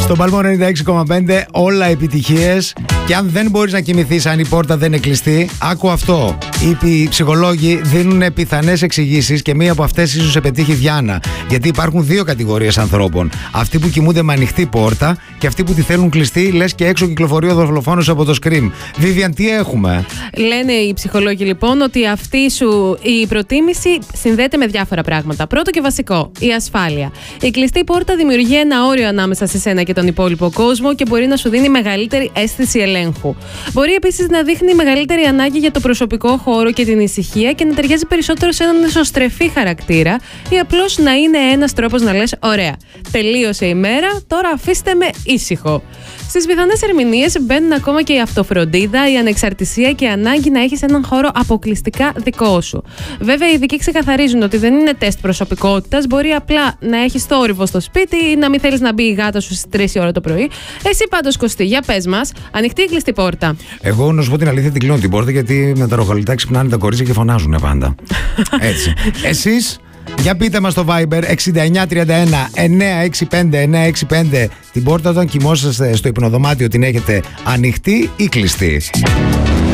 Στον Παλμό 96,5 όλα επιτυχίες. Και αν δεν μπορείς να κοιμηθείς, αν η πόρτα δεν είναι κλειστή, άκου αυτό. Οι ψυχολόγοι δίνουν πιθανές εξηγήσεις και μία από αυτές ίσως σε πετύχει Διάνα. Γιατί υπάρχουν δύο κατηγορίες ανθρώπων. Αυτοί που κοιμούνται με ανοιχτή πόρτα και αυτοί που τη θέλουν κλειστή, λες και έξω κυκλοφορεί ο δολοφόνος από το Scream. Vivian, τι έχουμε? Λένε οι ψυχολόγοι λοιπόν ότι αυτή σου η προτίμηση συνδέεται με διάφορα πράγματα. Πρώτο και βασικό, η ασφάλεια. Η κλειστή πόρτα δημιουργεί ένα όριο ανάμεσα σε σένα και τον υπόλοιπο κόσμο και μπορεί να σου δίνει μεγαλύτερη αίσθηση ελέγχου. Μπορεί επίσης να δείχνει μεγαλύτερη ανάγκη για το προσωπικό χώρο και την ησυχία και να ταιριάζει περισσότερο σε έναν εσωστρεφή χαρακτήρα ή απλώς να είναι ένας τρόπος να λες: ωραία, τελείωσε η μέρα, τώρα αφήστε με ήσυχο. Στις πιθανές ερμηνείες μπαίνουν ακόμα και η αυτοφροντίδα, η ανεξαρτησία και η ανάγκη να έχεις έναν χώρο αποκλειστικά δικό σου. Βέβαια, οι ειδικοί ξεκαθαρίζουν ότι δεν είναι τεστ προσωπικότητας, μπορεί απλά να έχεις θόρυβο στο σπίτι ή να μην θέλεις να μπει η γάτα σου στις 3 η ώρα το πρωί. Εσύ πάντως, Κωστή, για πες μας, ανοιχτή ή κλειστή πόρτα? Εγώ να σου πω την αλήθεια, την κλείνω την πόρτα γιατί με τα ροχαλιτά ξυπνάνε τα κορίτσια και φωνάζουν πάντα. Έτσι. Εσείς? Για πείτε μας στο Viber 6931 965 965 την πόρτα όταν κοιμόσαστε στο υπνοδωμάτιο την έχετε ανοιχτή ή κλειστή.